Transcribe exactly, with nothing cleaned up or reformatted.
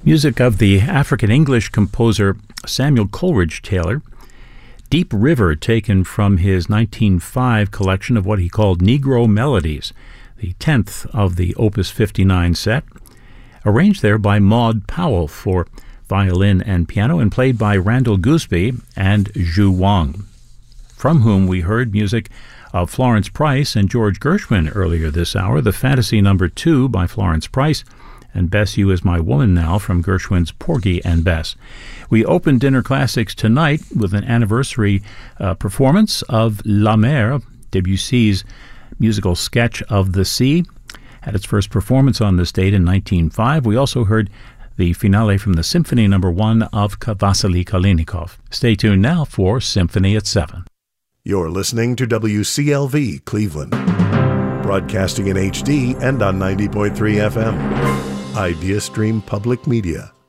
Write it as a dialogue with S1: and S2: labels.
S1: Music of the African-English composer Samuel Coleridge Taylor. Deep River, taken from his nineteen oh five collection of what he called Negro Melodies, the tenth of the Opus fifty-nine set, arranged there by Maud Powell for violin and piano and played by Randall Gooseby and Zhu Wang, from whom we heard music of Florence Price and George Gershwin earlier this hour, the Fantasy Number Two by Florence Price, and Bess, You Is My Woman Now from Gershwin's Porgy and Bess. We open Dinner Classics tonight with an anniversary uh, performance of La Mer, Debussy's musical sketch of the sea. Had its first performance on this date in nineteen oh five. We also heard the finale from the Symphony Number One of Vasily Kalinikov. Stay tuned now for Symphony at seven.
S2: You're listening to W C L V Cleveland, broadcasting in H D and on ninety point three F M. Idea Stream Public Media.